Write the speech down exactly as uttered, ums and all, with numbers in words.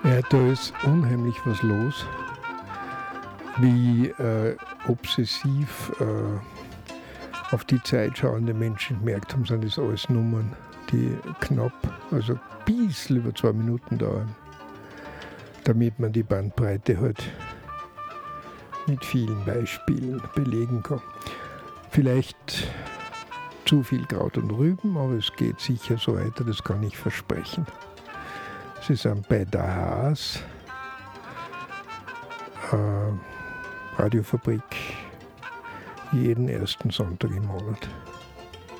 Ja, da ist unheimlich was los. Wie äh, obsessiv äh, auf die Zeit schauende Menschen gemerkt haben, sind das alles Nummern, die knapp, also ein bisschen über zwei Minuten dauern, damit man die Bandbreite halt mit vielen Beispielen belegen kann. Vielleicht zu viel Kraut und Rüben, aber es geht sicher so weiter, das kann ich versprechen. Sie sind bei der Haas, äh, Radiofabrik, jeden ersten Sonntag im Monat.